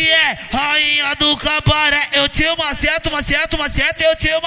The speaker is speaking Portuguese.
que é rainha do cabaré. Eu te maceto, maceto, maceto, eu te